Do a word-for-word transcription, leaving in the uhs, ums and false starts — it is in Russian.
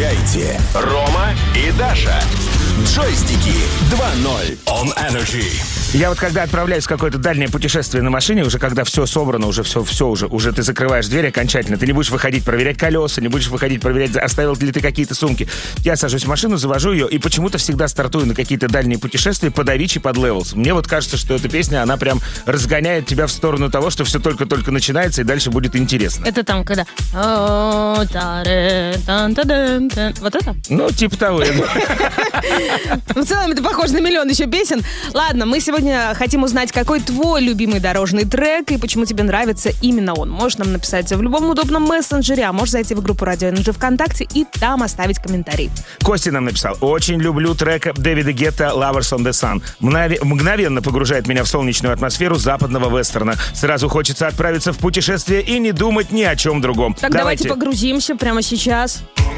Встречайте Рома и Даша. Джойстики два ноль on Energy. Я вот когда отправляюсь в какое-то дальнее путешествие на машине, уже когда все собрано, уже все, все уже, уже ты закрываешь дверь окончательно, ты не будешь выходить проверять колеса, не будешь выходить проверять, оставил ли ты какие-то сумки. Я сажусь в машину, завожу ее и почему-то всегда стартую на какие-то дальние путешествия под Avicii, под Levels. Мне вот кажется, что эта песня, она прям разгоняет тебя в сторону того, что все только-только начинается и дальше будет интересно. Это там, когда... Вот это? Ну, типа того. В целом это похоже на миллион еще песен. Ладно, мы сегодня хотим узнать, какой твой любимый дорожный трек и почему тебе нравится именно он. Можешь нам написать в любом удобном мессенджере, а можешь зайти в группу Радио Energy ВКонтакте и там оставить комментарий. Костя нам написал: очень люблю трек Дэвида Гетта «Lovers on the Sun». Мгнове- мгновенно погружает меня в солнечную атмосферу западного вестерна. Сразу хочется отправиться в путешествие и не думать ни о чем другом. Так давайте, давайте погрузимся прямо сейчас.